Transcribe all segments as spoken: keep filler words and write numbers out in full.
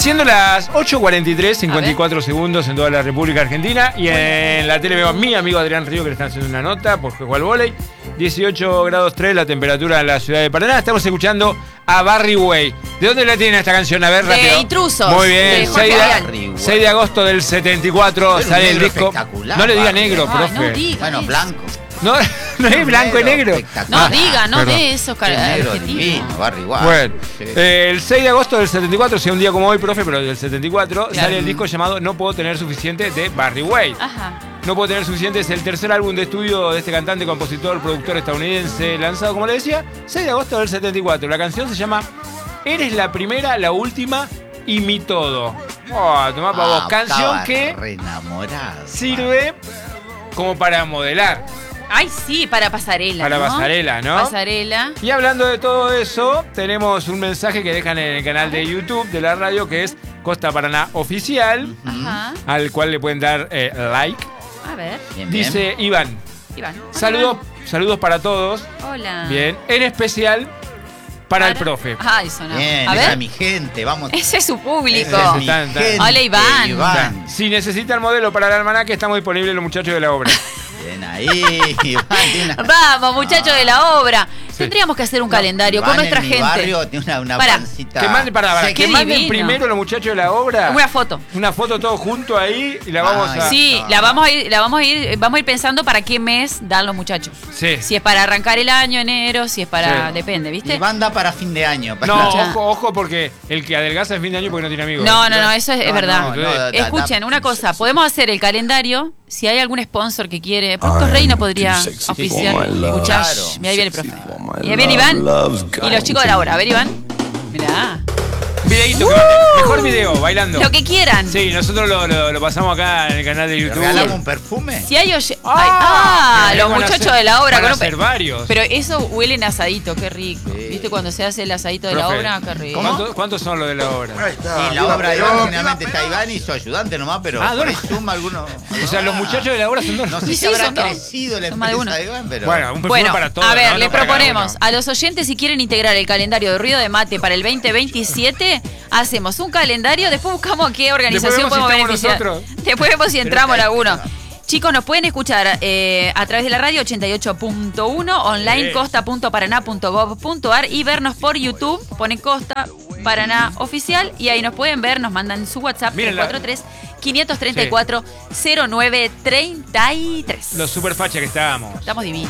Siendo las ocho cuarenta y tres, cincuenta y cuatro segundos en toda la República Argentina. Y en la tele veo a mi amigo Adrián Río que le están haciendo una nota porque juega al vóley. dieciocho grados tres la temperatura en la ciudad de Paraná. Estamos escuchando a Barry Way. ¿De dónde la tiene esta canción? A ver, rápido. De Intrusos. Muy bien. De seis de agosto del setenta y cuatro sale el disco. No le diga negro, Ay, profe. no diga Bueno, eso. blanco. No, no es blanco y negro. No Ah, diga, no perdón. de esos El negro adjetivos. divino, Barry White. Bueno, Sí. eh, el seis de agosto del setenta y cuatro, o sea, un día como hoy, profe, pero del setenta y cuatro, Claro. sale el disco llamado No Puedo Tener Suficiente de Barry White. Ajá. No Puedo Tener Suficiente es el tercer álbum de estudio de este cantante, compositor, productor estadounidense, lanzado, como le decía, seis de agosto del setenta y cuatro. La canción se llama Eres la primera, la última y mi todo. Oh, tomá pa' vos. Ah, Canción estaba que re enamorado. sirve como para modelar, Ay, sí, para pasarela. para ¿no? pasarela, ¿no? Pasarela. Y hablando de todo eso, tenemos un mensaje que dejan en el canal de YouTube de la radio que es Costa Paraná Oficial, Ajá. al cual le pueden dar eh, like. A ver, Bien, bien. Dice Iván, Iván. saludos, saludos para todos. Hola. Bien, en especial para el profe. Ay, sonó. Bien, A esa es ver. mi gente, vamos. Ese es su público. Esa es mi Tan, tan. gente, Hola, Iván. Iván. Si necesitan modelo para el almanaque, estamos disponibles los muchachos de la obra. Bien ahí, Iván. Tiene una... Vamos, muchachos de la obra. Sí. Tendríamos que hacer un calendario Iván con nuestra en mi gente. barrio tiene una, una Pará. pancita. Que manden, para, para, seca. que Qué manden divino. primero los muchachos de la obra. Una foto. Una foto todos juntos ahí y la vamos Ay, a. Sí, no. la vamos a ir, la vamos a ir, vamos a ir pensando para qué mes dan los muchachos. Sí. Si es para arrancar el año, enero, si es para. Sí. Depende, ¿viste? Y banda para fin de año. para- No, Ya. ojo, ojo, porque el que adelgaza es fin de año porque no tiene amigos. No, no, no, eso es, es No, verdad. no, no, da- da- Escuchen, da- una cosa, podemos hacer el calendario. Si hay algún sponsor que quiere, Productos Reina podría oficiar. Escuchar, Claro. mira, ahí viene el profe. Y ahí viene Iván y los chicos de la hora. A ver, Iván. Mirá. Videíto, que- mejor video, bailando. Lo que quieran. Sí, nosotros lo, lo- lo pasamos acá en el canal de ¿Le YouTube. regalamos un perfume? Si hay oye- Ah, Ay, ah, pero los van a muchachos hacer- de la obra. van a con un hacer pe- varios. Pero eso huele en asadito, qué rico. Sí. ¿Viste cuando se hace el asadito de Profe, la obra? Qué rico. ¿Cuántos, ¿Cuántos son los de la obra? Y la obra de Iván, generalmente está Iván y su ayudante nomás, pero Ah, por ¿dónde? ahí suma alguno. O sea, los muchachos de la obra son dos. No sé Sí, si sí, habrá son dos. crecido la Son más de empresa uno. de Iván, pero... Bueno, un perfume Bueno, para todos. a ver, ¿no? les No para cada proponemos uno. a los oyentes si quieren integrar el calendario de Ruido de Mate para el veinte veintisiete, hacemos un calendario, después buscamos a qué organización Después vemos podemos si estamos beneficiar. nosotros. Después vemos si entramos en Pero- alguno. Chicos, nos pueden escuchar eh, a través de la radio ochenta y ocho punto uno, online Sí. costa punto paraná punto gov punto ar y vernos por YouTube, ponen Costa Paraná Oficial y ahí nos pueden ver, nos mandan su WhatsApp Miren la- tres cuatro tres, cinco tres cuatro, cero nueve tres tres. Los super facha que estábamos. Estamos divinos.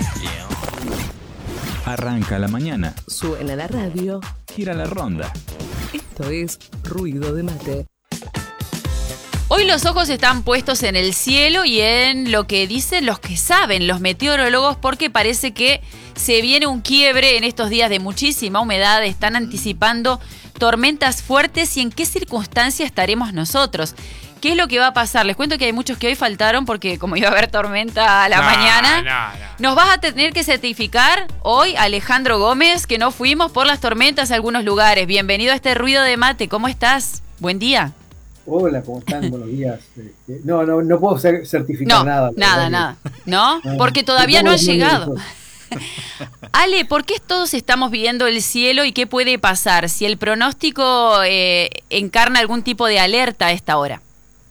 Arranca la mañana, Suena la radio. gira la ronda. Esto es Ruido de Mate. Hoy los ojos están puestos en el cielo y en lo que dicen los que saben, los meteorólogos, porque parece que se viene un quiebre en estos días de muchísima humedad. Están anticipando tormentas fuertes y en qué circunstancias estaremos nosotros. ¿Qué es lo que va a pasar? Les cuento que hay muchos que hoy faltaron porque como iba a haber tormenta a la No, mañana, no, no. nos vas a tener que certificar hoy, Alejandro Gómez, que no fuimos por las tormentas a algunos lugares. Bienvenido a este Ruido de Mate. ¿Cómo estás? Buen día. Hola, ¿cómo están? Buenos días. Este, No, no, no puedo cer- certificar No, nada. la nada, verdad nada. que- ¿No? No, Porque todavía no han estamos muy llegado. lejos. Ale, ¿por qué todos estamos viendo el cielo y qué puede pasar si el pronóstico eh, encarna algún tipo de alerta a esta hora?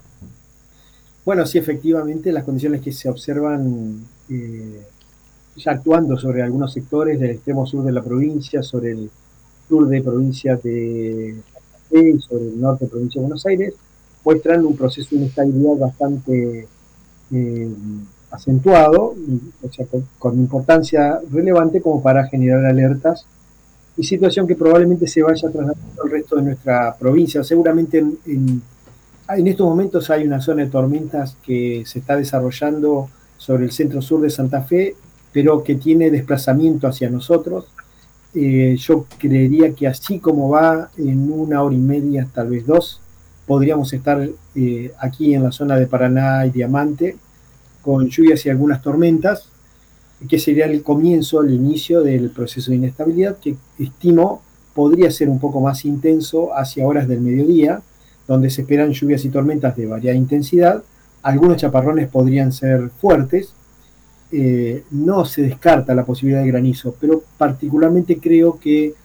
Bueno, sí, efectivamente, las condiciones que se observan eh, ya actuando sobre algunos sectores del extremo sur de la provincia, sobre el sur de provincia de Santa Fe y sobre el norte de provincia de Buenos Aires, muestran un proceso de inestabilidad bastante eh, acentuado, y, o sea, con, con importancia relevante como para generar alertas, y situación que probablemente se vaya trasladando al resto de nuestra provincia. Seguramente en, en, en estos momentos hay una zona de tormentas que se está desarrollando sobre el centro sur de Santa Fe, pero que tiene desplazamiento hacia nosotros. Eh, yo creería que así como va, en una hora y media, tal vez dos, podríamos estar eh, aquí en la zona de Paraná y Diamante, con lluvias y algunas tormentas, que sería el comienzo, el inicio del proceso de inestabilidad, que estimo podría ser un poco más intenso hacia horas del mediodía, donde se esperan lluvias y tormentas de variada intensidad. Algunos chaparrones podrían ser fuertes. Eh, no se descarta la posibilidad de granizo, pero particularmente creo que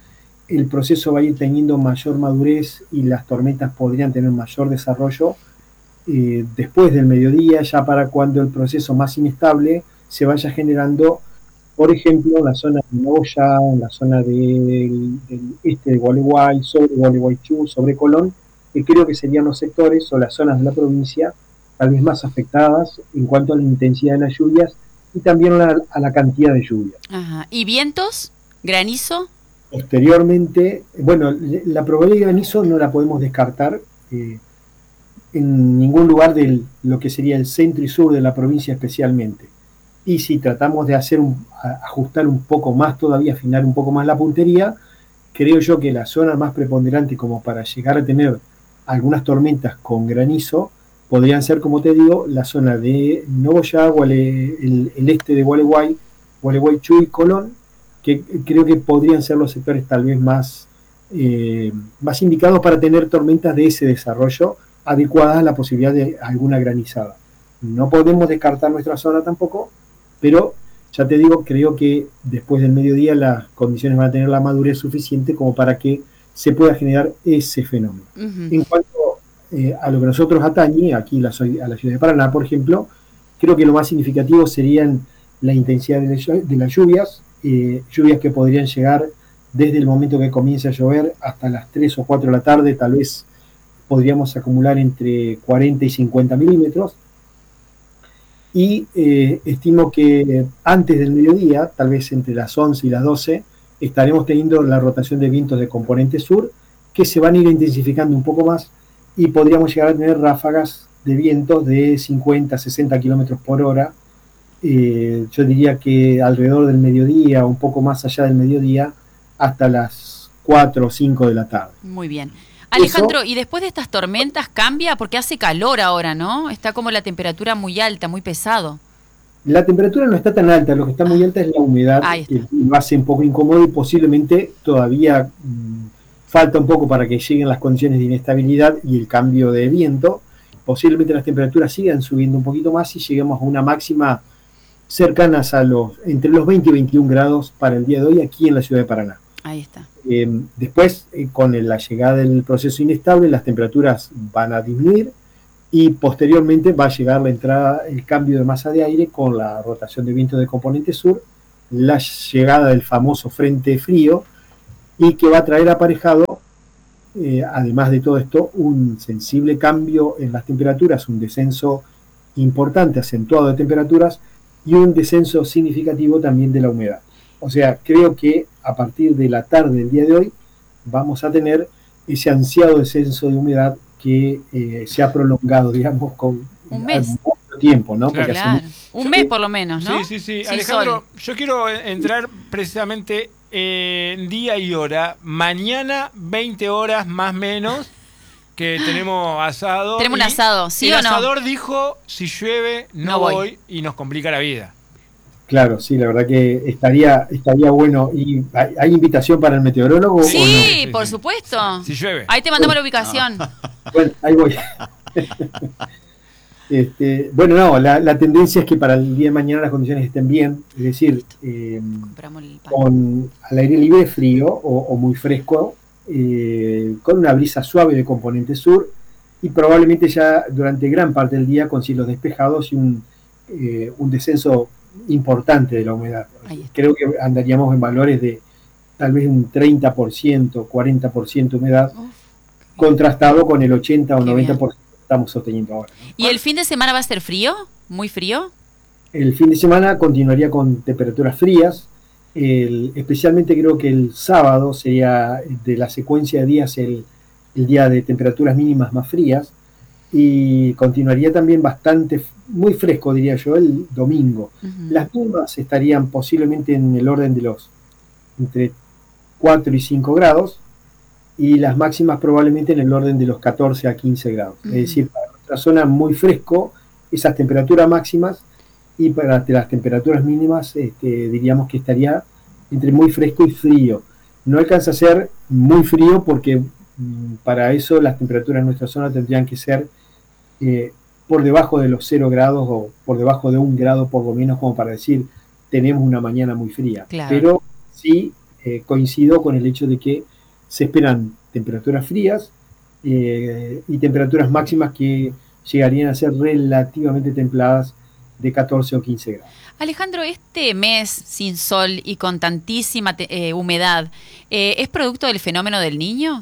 el proceso va a ir teniendo mayor madurez y las tormentas podrían tener mayor desarrollo eh, después del mediodía, ya para cuando el proceso más inestable se vaya generando, por ejemplo, en la zona de Nogoyá, en la zona del, del este de Gualeguay, sobre Gualeguaychú, sobre Colón, que creo que serían los sectores o las zonas de la provincia tal vez más afectadas en cuanto a la intensidad de las lluvias y también a la, a la cantidad de lluvias. Ajá. ¿Y vientos? ¿Granizo? Posteriormente, bueno, la probabilidad de granizo no la podemos descartar eh, en ningún lugar de lo que sería el centro y sur de la provincia especialmente. Y si tratamos de hacer un, ajustar un poco más todavía, afinar un poco más la puntería, creo yo que la zona más preponderante como para llegar a tener algunas tormentas con granizo podrían ser, como te digo, la zona de Nogoyá, Guale, el, el este de Gualeguay, Gualeguaychú y Colón, que creo que podrían ser los sectores tal vez más, eh, más indicados para tener tormentas de ese desarrollo, adecuadas a la posibilidad de alguna granizada. No podemos descartar nuestra zona tampoco, pero ya te digo, creo que después del mediodía las condiciones van a tener la madurez suficiente como para que se pueda generar ese fenómeno. Uh-huh. En cuanto eh, a lo que nosotros atañe, aquí la, a la ciudad de Paraná, por ejemplo, creo que lo más significativo serían la intensidad de, de las lluvias, eh, lluvias que podrían llegar desde el momento que comience a llover hasta las tres o cuatro de la tarde, tal vez podríamos acumular entre cuarenta y cincuenta milímetros, y eh, estimo que antes del mediodía, tal vez entre las once y las doce, estaremos teniendo la rotación de vientos de componente sur, que se van a ir intensificando un poco más, y podríamos llegar a tener ráfagas de vientos de cincuenta a sesenta kilómetros por hora. Eh, yo diría que alrededor del mediodía, un poco más allá del mediodía, hasta las cuatro o cinco de la tarde. Muy bien. Alejandro, ¿y después de estas tormentas cambia? Porque hace calor ahora, ¿no? Está como la temperatura muy alta, muy pesado. La temperatura no está tan alta, lo que está muy alta es la humedad, que lo hace un poco incómodo y posiblemente todavía mmm, falta un poco para que lleguen las condiciones de inestabilidad y el cambio de viento. Posiblemente las temperaturas sigan subiendo un poquito más y lleguemos a una máxima cercanas a los entre los veinte y veintiún grados para el día de hoy aquí en la ciudad de Paraná. Ahí está. Eh, después, eh, con la llegada del proceso inestable, las temperaturas van a disminuir y posteriormente va a llegar la entrada, el cambio de masa de aire con la rotación de viento de componente sur, la llegada del famoso frente frío y que va a traer aparejado, eh, además de todo esto, un sensible cambio en las temperaturas, un descenso importante, acentuado de temperaturas y un descenso significativo también de la humedad. O sea, creo que a partir de la tarde del día de hoy vamos a tener ese ansiado descenso de humedad que eh, se ha prolongado, digamos, con un mes. mucho tiempo, ¿no? Claro, claro. Un yo mes que, por lo menos, ¿no? Sí, sí, sí. sí Alejandro, sol. Yo quiero entrar precisamente en día y hora. Mañana, veinte horas más o menos, que tenemos asado. Tenemos un asado, ¿sí o no? El asador dijo, si llueve, no, no voy. voy, y nos complica la vida. Claro, sí, la verdad que estaría estaría bueno. ¿Y hay, hay invitación para el meteorólogo? Sí, ¿o no? sí por sí. supuesto. Si llueve. Ahí te mandamos bueno, la ubicación. No. Bueno, ahí voy. este, bueno, no, la, la tendencia es que para el día de mañana las condiciones estén bien, es decir, eh, con al aire libre frío o, o muy fresco, eh, con una brisa suave de componente sur y probablemente ya durante gran parte del día con cielos despejados y un, eh, un descenso importante de la humedad. Creo que andaríamos en valores de tal vez un treinta por ciento, cuarenta por ciento humedad, Uf, contrastado con el ochenta o noventa por ciento que estamos sosteniendo ahora, ¿no? ¿Y el fin de semana va a ser frío? ¿Muy frío? El fin de semana continuaría con temperaturas frías, el, especialmente creo que el sábado sería de la secuencia de días el, el día de temperaturas mínimas más frías, y continuaría también bastante, muy fresco diría yo, el domingo. Uh-huh. Las mínimas estarían posiblemente en el orden de los entre cuatro y cinco grados y las máximas probablemente en el orden de los catorce a quince grados. Uh-huh. Es decir, para nuestra zona muy fresco, esas temperaturas máximas, y para las temperaturas mínimas este, diríamos que estaría entre muy fresco y frío. No alcanza a ser muy frío porque para eso las temperaturas en nuestra zona tendrían que ser eh, por debajo de los cero grados o por debajo de un grado por lo menos, como para decir tenemos una mañana muy fría. Claro. Pero sí eh, coincido con el hecho de que se esperan temperaturas frías eh, y temperaturas máximas que llegarían a ser relativamente templadas de catorce o quince grados. Alejandro, este mes sin sol y con tantísima te- eh, humedad, eh, ¿es producto del fenómeno del Niño?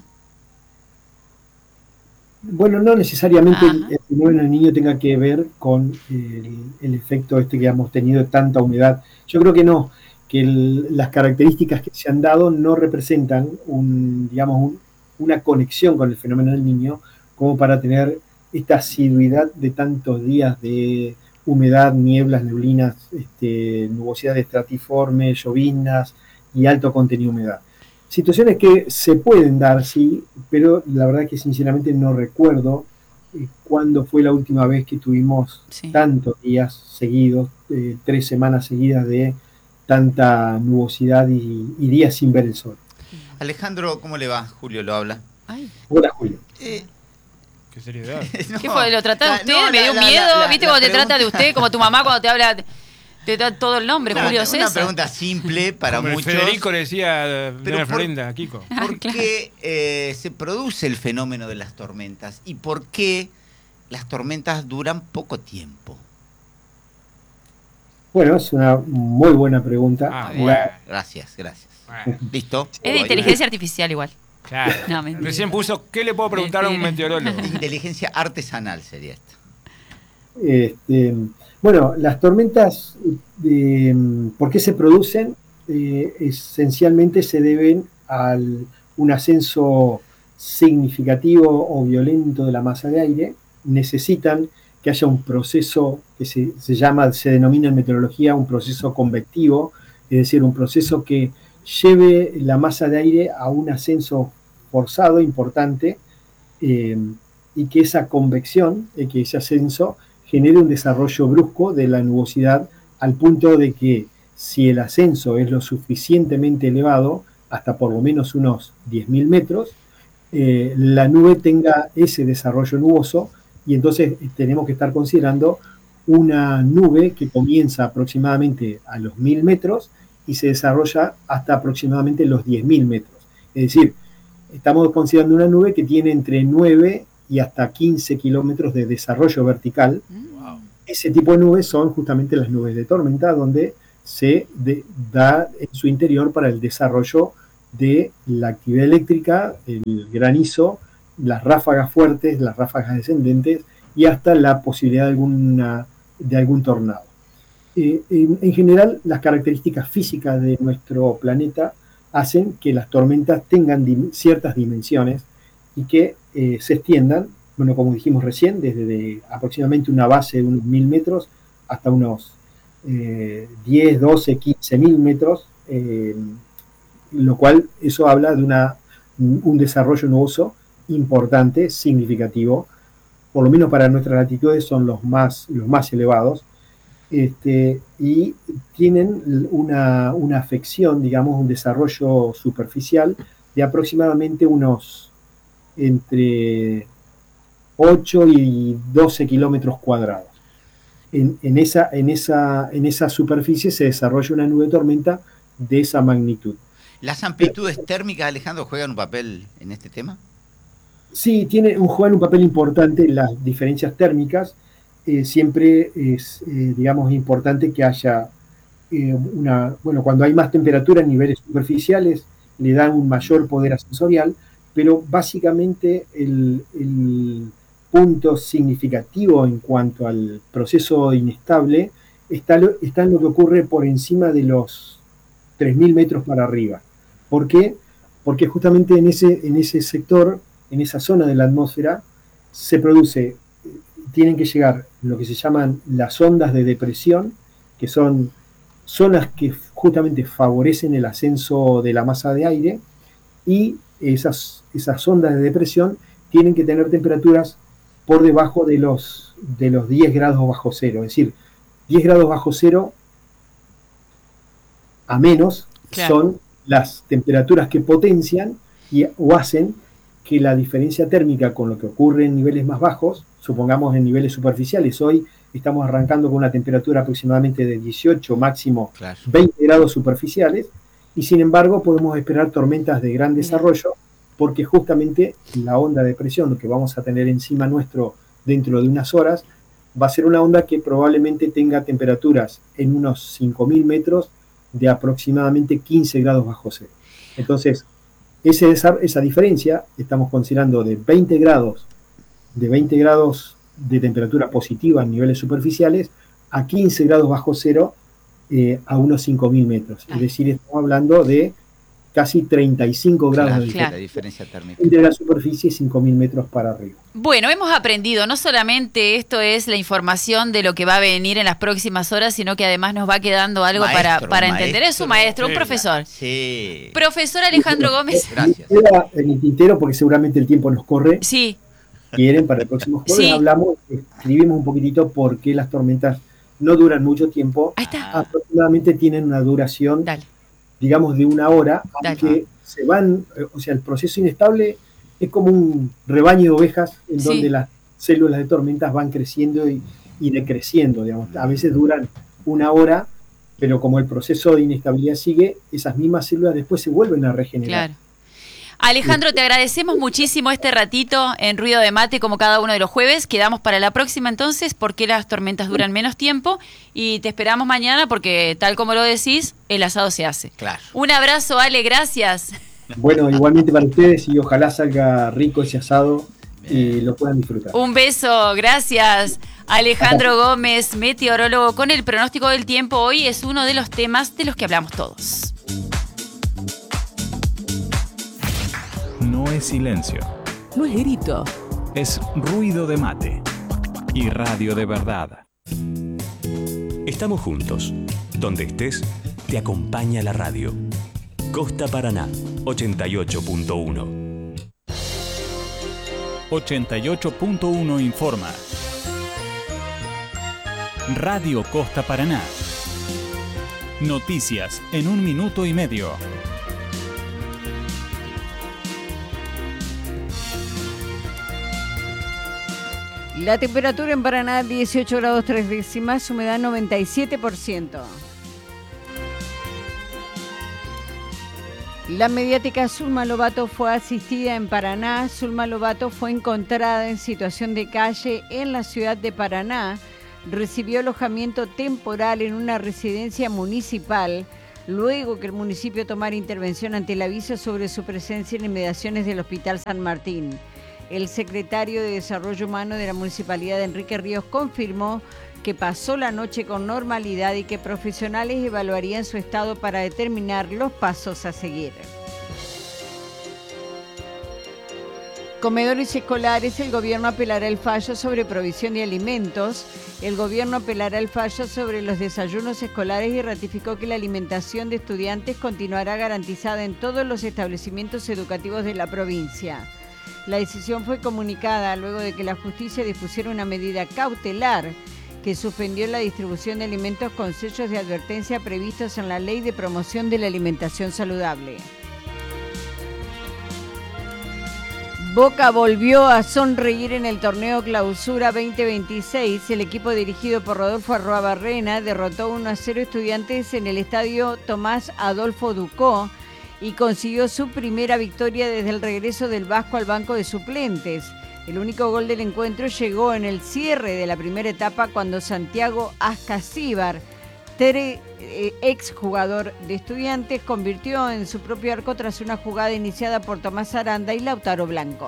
Bueno, no necesariamente el, Ajá. el fenómeno del Niño tenga que ver con el, el efecto este que hemos tenido de tanta humedad. Yo creo que no, que el- las características que se han dado no representan un, digamos, un- una conexión con el fenómeno del Niño como para tener esta asiduidad de tantos días de humedad, nieblas, neblinas, este, nubosidad estratiforme, lloviznas y alto contenido de humedad. Situaciones que se pueden dar, sí, pero la verdad que sinceramente no recuerdo eh, cuándo fue la última vez que tuvimos Sí. tantos días seguidos, eh, tres semanas seguidas de tanta nubosidad y, y días sin ver el sol. Alejandro, ¿cómo le va? Julio lo habla. Ay. Hola, Julio. Eh, Qué seriedad. no, ¿Qué fue? ¿Lo trata de la- usted? no, Me la- dio un la- miedo. la- la- ¿Viste la cuando te pregunta- trata de usted? Como tu mamá cuando te habla, te da todo el nombre, Una, Julio una César. pregunta simple para Como el muchos. Federico le decía a Pero doña por- Florinda, a Kiko. Ah, ¿Por claro. qué eh, se produce el fenómeno de las tormentas? ¿Y por qué las tormentas duran poco tiempo? Bueno, es una muy buena pregunta. Ah, La- bueno. Gracias, gracias. Bueno, ¿Listo? Es de inteligencia artificial igual. claro. No, mentira. Recién puso, ¿qué le puedo preguntar a un Mentira. meteorólogo? Inteligencia artesanal sería esto. Este, bueno, las tormentas, eh, ¿por qué se producen? Eh, esencialmente se deben a un ascenso significativo o violento de la masa de aire. Necesitan que haya un proceso que se, se llama, se denomina en meteorología un proceso convectivo, es decir, un proceso que lleve la masa de aire a un ascenso forzado, importante, eh, y que esa convección, eh, que ese ascenso, genere un desarrollo brusco de la nubosidad al punto de que si el ascenso es lo suficientemente elevado, hasta por lo menos unos diez mil metros, eh, la nube tenga ese desarrollo nuboso y entonces eh, tenemos que estar considerando una nube que comienza aproximadamente a los mil metros y se desarrolla hasta aproximadamente los diez mil metros. Es decir, estamos considerando una nube que tiene entre nueve y hasta quince kilómetros de desarrollo vertical. Mm. Ese tipo de nubes son justamente las nubes de tormenta, donde se de- da en su interior para el desarrollo de la actividad eléctrica, el granizo, las ráfagas fuertes, las ráfagas descendentes y hasta la posibilidad de, alguna, de algún tornado. Eh, en, en general, las características físicas de nuestro planeta hacen que las tormentas tengan dim- ciertas dimensiones y que eh, se extiendan, bueno, como dijimos recién, desde de aproximadamente una base de unos mil metros hasta unos eh, diez, doce, quince mil metros, eh, lo cual eso habla de una, un desarrollo nuboso importante, significativo, por lo menos para nuestras latitudes son los más, los más elevados, este, y tienen una, una afección, digamos, un desarrollo superficial de aproximadamente unos entre ocho y doce kilómetros cuadrados. En, en, esa, en, esa, en esa superficie se desarrolla una nube de tormenta de esa magnitud. ¿Las amplitudes térmicas, Alejandro, juegan un papel en este tema? Sí, tiene un, juegan un papel importante las diferencias térmicas. Eh, siempre es, eh, digamos, importante que haya eh, una, bueno, cuando hay más temperatura en niveles superficiales, le dan un mayor poder ascensorial, pero básicamente el, el punto significativo en cuanto al proceso inestable está, lo, está en lo que ocurre por encima de los tres mil metros para arriba. ¿Por qué? Porque justamente en ese, en ese sector, en esa zona de la atmósfera, se produce, tienen que llegar lo que se llaman las ondas de depresión, que son zonas que justamente favorecen el ascenso de la masa de aire, y esas, esas ondas de depresión tienen que tener temperaturas por debajo de los, de los diez grados bajo cero, es decir, diez grados bajo cero a menos, Claro. son las temperaturas que potencian y, o hacen que la diferencia térmica con lo que ocurre en niveles más bajos, supongamos en niveles superficiales, hoy estamos arrancando con una temperatura aproximadamente de dieciocho, máximo Claro. veinte grados superficiales, y sin embargo podemos esperar tormentas de gran desarrollo porque justamente la onda de presión que vamos a tener encima nuestro dentro de unas horas va a ser una onda que probablemente tenga temperaturas en unos cinco mil metros de aproximadamente quince grados bajo cero. Entonces, ese, esa, esa diferencia, estamos considerando de veinte grados, de veinte grados de temperatura positiva en niveles superficiales a quince grados bajo cero eh, a unos cinco mil metros. Es decir, estamos hablando de casi treinta y cinco grados Claro, de diferencia, la diferencia térmica. entre la superficie y cinco mil metros para arriba. Bueno, hemos aprendido, no solamente esto es la información de lo que va a venir en las próximas horas, sino que además nos va quedando algo Maestro, para, para maestro. entender. Es un maestro, un Sí. profesor. Sí. Profesor Alejandro Gómez. Gracias. Queda en el tintero, porque seguramente el tiempo nos corre. Sí, Quieren, para el próximo jueves Sí. hablamos, escribimos un poquitito por qué las tormentas no duran mucho tiempo. ahí está. Aproximadamente tienen una duración, Dale. digamos, de una hora, Dale. aunque se van, eh, o sea, el proceso inestable es como un rebaño de ovejas en Sí. donde las células de tormentas van creciendo y, y decreciendo, digamos. A veces duran una hora, pero como el proceso de inestabilidad sigue, esas mismas células después se vuelven a regenerar. Claro. Alejandro, te agradecemos muchísimo este ratito en Ruido de Mate, como cada uno de los jueves. Quedamos para la próxima entonces, porque las tormentas duran menos tiempo, y te esperamos mañana porque, tal como lo decís, el asado se hace. Claro. Un abrazo, Ale, gracias. Bueno, igualmente para ustedes, y ojalá salga rico ese asado y lo puedan disfrutar. Un beso, gracias. Alejandro Gómez, meteorólogo, con el pronóstico del tiempo. Hoy es uno de los temas de los que hablamos todos. No es silencio, No es grito. es ruido de mate y radio de verdad. Estamos juntos. Donde estés, te acompaña la radio. Costa Paraná, ochenta y ocho punto uno. ochenta y ocho punto uno informa. Radio Costa Paraná. Noticias en un minuto y medio. La temperatura en Paraná, dieciocho grados tres décimas, humedad noventa y siete por ciento. La mediática Zulma Lobato fue asistida en Paraná. Zulma Lobato fue encontrada en situación de calle en la ciudad de Paraná. Recibió alojamiento temporal en una residencia municipal, luego que el municipio tomara intervención ante el aviso sobre su presencia en inmediaciones del Hospital San Martín. El secretario de Desarrollo Humano de la Municipalidad, Enrique Ríos, confirmó que pasó la noche con normalidad y que profesionales evaluarían su estado para determinar los pasos a seguir. Comedores escolares, el gobierno apelará el fallo sobre provisión de alimentos. El gobierno apelará el fallo sobre los desayunos escolares y ratificó que la alimentación de estudiantes continuará garantizada en todos los establecimientos educativos de la provincia. La decisión fue comunicada luego de que la justicia dispusiera una medida cautelar que suspendió la distribución de alimentos con sellos de advertencia previstos en la Ley de Promoción de la Alimentación Saludable. Boca volvió a sonreír en el torneo Clausura veinte veintiséis. El equipo dirigido por Rodolfo Arruabarrena derrotó uno a cero Estudiantes en el estadio Tomás Adolfo Ducó y consiguió su primera victoria desde el regreso del Vasco al banco de suplentes. El único gol del encuentro llegó en el cierre de la primera etapa cuando Santiago Ascasíbar, Tere, eh, exjugador de Estudiantes, convirtió en su propio arco tras una jugada iniciada por Tomás Aranda y Lautaro Blanco.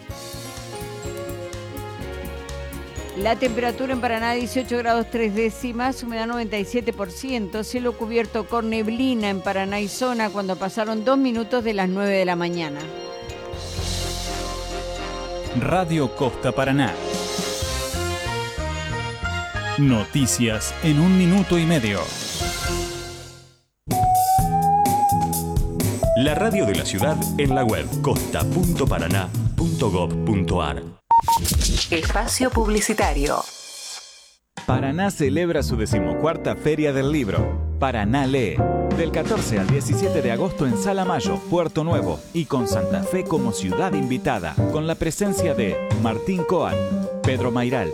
La temperatura en Paraná, dieciocho grados tres décimas, humedad noventa y siete por ciento, cielo cubierto con neblina en Paraná y zona cuando pasaron dos minutos de las nueve de la mañana. Radio Costa Paraná. Noticias en un minuto y medio. La radio de la ciudad en la web costa punto paraná punto gob punto ar. Espacio publicitario. Paraná celebra su decimocuarta Feria del Libro. Paraná lee. Del catorce al diecisiete de agosto en Sala Mayo, Puerto Nuevo, y con Santa Fe como ciudad invitada, con la presencia de Martín Coan, Pedro Mairal,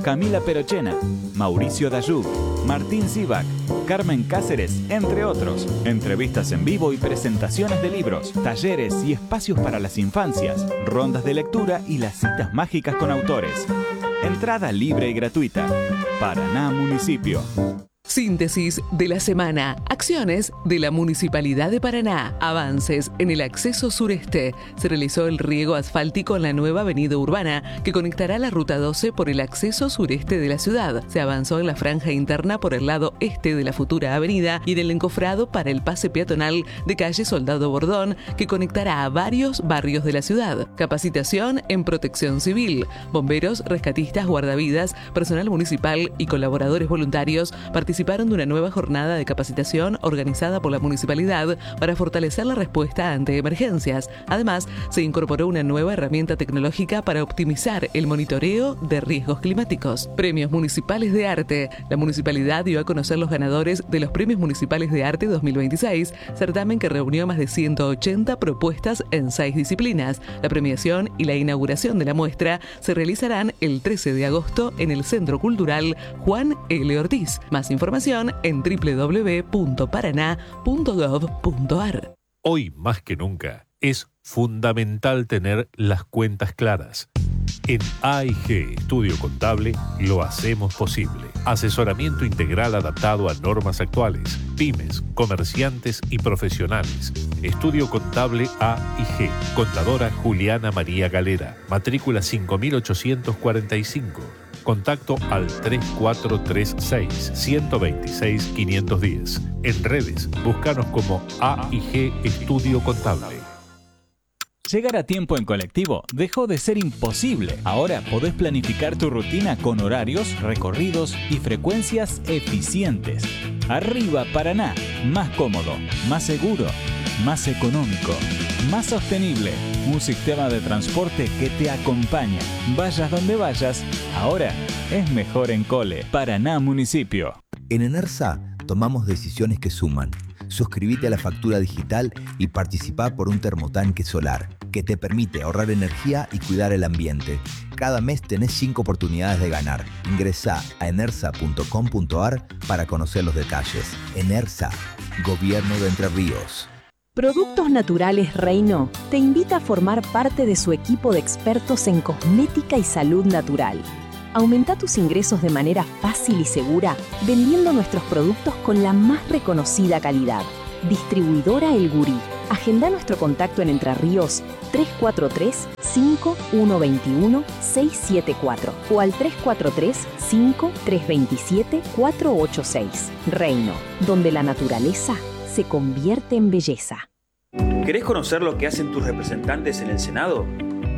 Camila Perochena, Mauricio Dayú, Martín Zivac, Carmen Cáceres, entre otros. Entrevistas en vivo y presentaciones de libros, talleres y espacios para las infancias, rondas de lectura y las citas mágicas con autores. Entrada libre y gratuita. Paraná Municipio. Síntesis de la semana. Acciones de la Municipalidad de Paraná. Avances en el acceso sureste. Se realizó el riego asfáltico en la nueva avenida urbana que conectará la ruta doce por el acceso sureste de la ciudad. Se avanzó en la franja interna por el lado este de la futura avenida y en el encofrado para el pase peatonal de calle Soldado Bordón que conectará a varios barrios de la ciudad. Capacitación en protección civil. Bomberos, rescatistas, guardavidas, personal municipal y colaboradores voluntarios participaron participaron de una nueva jornada de capacitación organizada por la municipalidad para fortalecer la respuesta ante emergencias. Además, se incorporó una nueva herramienta tecnológica para optimizar el monitoreo de riesgos climáticos. Premios Municipales de Arte. La municipalidad dio a conocer los ganadores de los Premios Municipales de Arte dos mil veintiséis, certamen que reunió más de ciento ochenta propuestas en seis disciplinas. La premiación y la inauguración de la muestra se realizarán el trece de agosto en el Centro Cultural Juan L. Ortiz. Más información en doble u doble u doble u punto paraná punto gov punto ar. Hoy más que nunca es fundamental tener las cuentas claras. En A I G Estudio Contable lo hacemos posible. Asesoramiento integral adaptado a normas actuales, pymes, comerciantes y profesionales. Estudio Contable A I G. Contadora Juliana María Galera. Matrícula cinco mil ochocientos cuarenta y cinco. Contacto al tres cuatro tres seis, uno dos seis, cinco uno cero. En redes, búscanos como A I G Estudio Contable. Llegar a tiempo en colectivo dejó de ser imposible. Ahora podés planificar tu rutina con horarios, recorridos y frecuencias eficientes. Arriba Paraná, más cómodo, más seguro, más económico, más sostenible. Un sistema de transporte que te acompaña. Vayas donde vayas, ahora es mejor en Cole. Paraná Municipio. En Enersa tomamos decisiones que suman. Suscríbete a la factura digital y participá por un termotanque solar que te permite ahorrar energía y cuidar el ambiente. Cada mes tenés cinco oportunidades de ganar. Ingresá a enersa punto com punto ar para conocer los detalles. Enersa, Gobierno de Entre Ríos. Productos Naturales Reino te invita a formar parte de su equipo de expertos en cosmética y salud natural. Aumenta tus ingresos de manera fácil y segura vendiendo nuestros productos con la más reconocida calidad. Distribuidora El Gurí. Agenda nuestro contacto en Entre Ríos tres cuatro tres, cinco uno dos uno, seis siete cuatro o al tres cuatro tres, cinco tres dos siete, cuatro ocho seis. Reino, donde la naturaleza se convierte en belleza. ¿Querés conocer lo que hacen tus representantes en el Senado?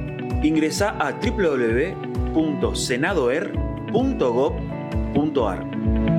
Ingresá a doble u doble u doble u punto senadoer punto gov punto ar.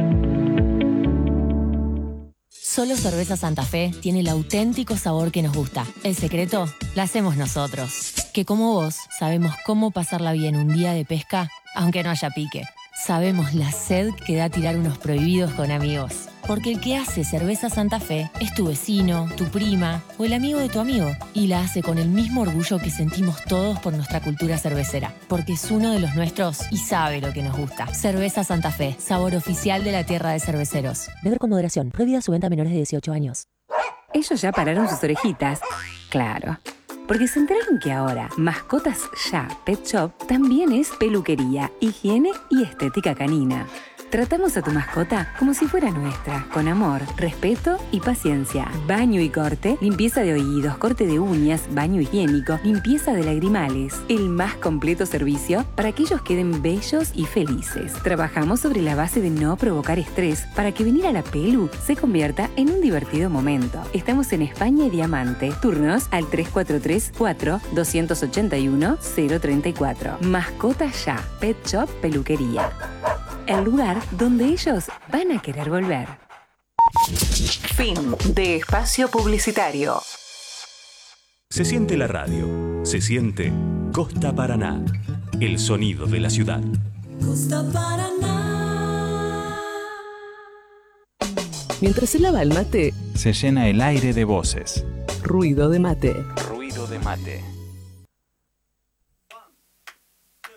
Solo Cerveza Santa Fe tiene el auténtico sabor que nos gusta. El secreto lo hacemos nosotros, que como vos sabemos cómo pasarla bien un día de pesca, aunque no haya pique. Sabemos la sed que da tirar unos prohibidos con amigos. Porque el que hace Cerveza Santa Fe es tu vecino, tu prima o el amigo de tu amigo. Y la hace con el mismo orgullo que sentimos todos por nuestra cultura cervecera. Porque es uno de los nuestros y sabe lo que nos gusta. Cerveza Santa Fe, sabor oficial de la tierra de cerveceros. Beber con moderación. Prohibida su venta a menores de dieciocho años. Ellos ya pararon sus orejitas. Claro. Porque se enteraron que ahora Mascotas Ya Pet Shop también es peluquería, higiene y estética canina. Tratamos a tu mascota como si fuera nuestra, con amor, respeto y paciencia. Baño y corte, limpieza de oídos, corte de uñas, baño higiénico, limpieza de lagrimales. El más completo servicio para que ellos queden bellos y felices. Trabajamos sobre la base de no provocar estrés para que venir a la pelu se convierta en un divertido momento. Estamos en España y Diamante. Turnos al tres cuatro tres, cuatro, dos ocho uno, cero tres cuatro. Mascotas Ya, Pet Shop Peluquería. El lugar donde ellos van a querer volver. Fin de espacio publicitario. Se siente la radio, se siente Costa Paraná, el sonido de la ciudad. Costa Paraná. Mientras se lava el mate, se llena el aire de voces. Ruido de mate. Ruido de mate.